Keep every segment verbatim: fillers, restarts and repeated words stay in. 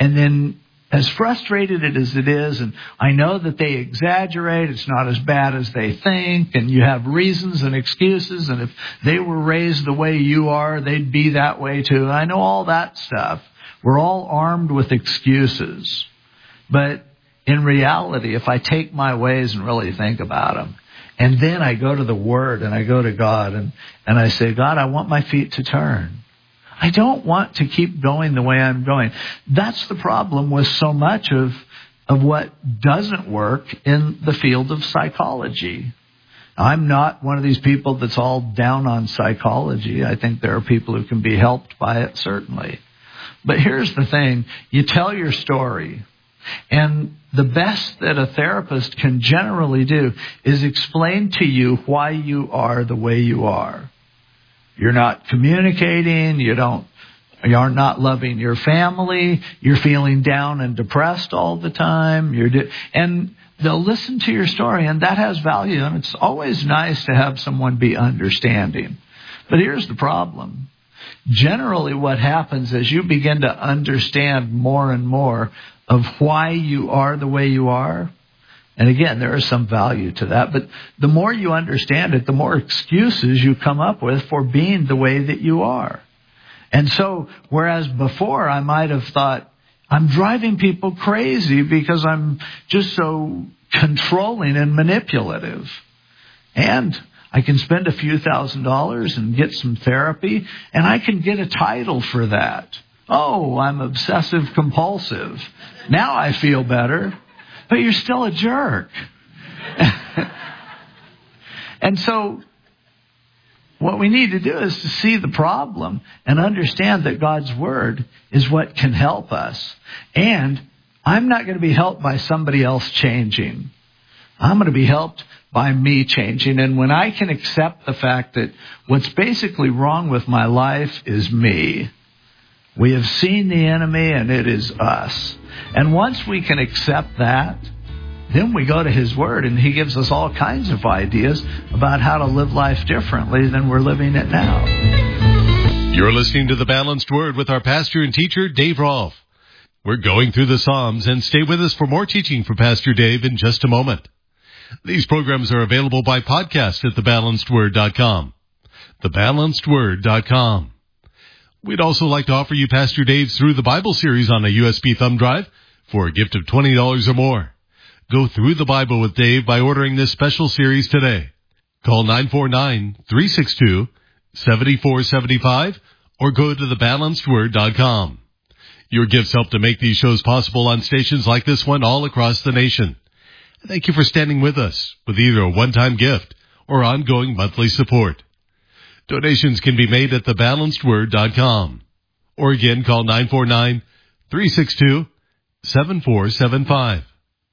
And then as frustrated as it is, and I know that they exaggerate, it's not as bad as they think, and you have reasons and excuses, and if they were raised the way you are, they'd be that way too. I know all that stuff. We're all armed with excuses. But in reality, if I take my ways and really think about them, and then I go to the Word and I go to God and, and I say, God, I want my feet to turn. I don't want to keep going the way I'm going. That's the problem with so much of, of what doesn't work in the field of psychology. I'm not one of these people that's all down on psychology. I think there are people who can be helped by it, certainly. But here's the thing. You tell your story. And the best that a therapist can generally do is explain to you why you are the way you are. You're not communicating, you don't, you're not loving your family, you're feeling down and depressed all the time, you're de- and they'll listen to your story, and that has value, and it's always nice to have someone be understanding. But here's the problem. Generally what happens is you begin to understand more and more of why you are the way you are. And again, there is some value to that. But the more you understand it, the more excuses you come up with for being the way that you are. And so, whereas before I might have thought, I'm driving people crazy because I'm just so controlling and manipulative. And I can spend a few thousand dollars and get some therapy, and I can get a title for that. Oh, I'm obsessive compulsive. Now I feel better. But you're still a jerk. And so what we need to do is to see the problem and understand that God's Word is what can help us. And I'm not going to be helped by somebody else changing. I'm going to be helped by me changing. And when I can accept the fact that what's basically wrong with my life is me, we have seen the enemy and it is us. And once we can accept that, then we go to His Word and He gives us all kinds of ideas about how to live life differently than we're living it now. You're listening to The Balanced Word with our pastor and teacher, Dave Rolfe. We're going through the Psalms, and stay with us for more teaching from Pastor Dave in just a moment. These programs are available by podcast at the balanced word dot com. the balanced word dot com. We'd also like to offer you Pastor Dave's Through the Bible series on a U S B thumb drive for a gift of twenty dollars or more. Go through the Bible with Dave by ordering this special series today. Call nine four nine, three six two, seven four seven five or go to the balanced word dot com. Your gifts help to make these shows possible on stations like this one all across the nation. Thank you for standing with us with either a one-time gift or ongoing monthly support. Donations can be made at the balanced word dot com. Or again, call nine four nine, three six two, seven four seven five.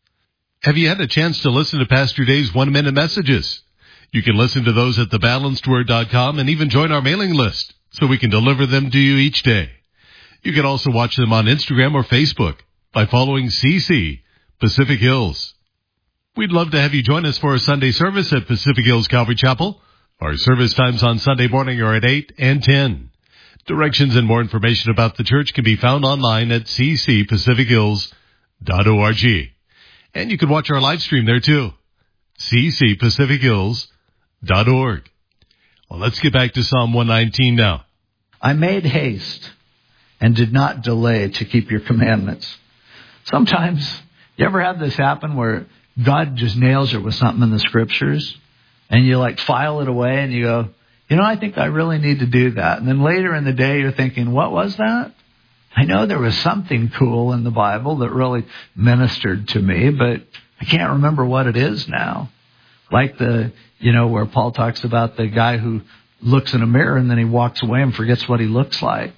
Have you had a chance to listen to Pastor Dave's one-minute messages? You can listen to those at the balanced word dot com and even join our mailing list so we can deliver them to you each day. You can also watch them on Instagram or Facebook by following C C Pacific Hills. We'd love to have you join us for a Sunday service at Pacific Hills Calvary Chapel. Our service times on Sunday morning are at eight and ten. Directions and more information about the church can be found online at c c pacific hills dot org. And you can watch our live stream there too, c c pacific hills dot org. Well, let's get back to Psalm one nineteen now. I made haste and did not delay to keep your commandments. Sometimes, you ever have this happen where God just nails it with something in the Scriptures? And you like file it away and you go, you know, I think I really need to do that. And then later in the day you're thinking, what was that? I know there was something cool in the Bible that really ministered to me, but I can't remember what it is now. Like the, you know, where Paul talks about the guy who looks in a mirror and then he walks away and forgets what he looks like.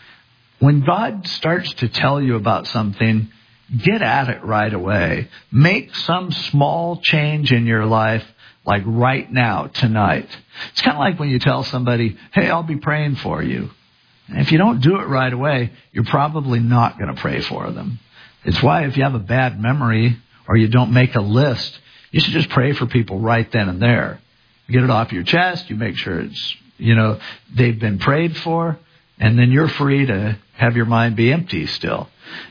When God starts to tell you about something, get at it right away. Make some small change in your life, like right now, tonight. It's kind of like when you tell somebody, hey, I'll be praying for you. And if you don't do it right away, you're probably not going to pray for them. It's why if you have a bad memory or you don't make a list, you should just pray for people right then and there. You get it off your chest. You make sure it's, you know, they've been prayed for. And then you're free to have your mind be empty still.